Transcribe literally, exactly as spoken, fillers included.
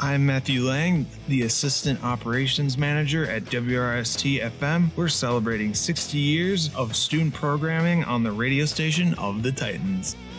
I'm Matthew Lang, the Assistant Operations Manager at W R S T F M. We're celebrating sixty years of student programming on the radio station of the Titans.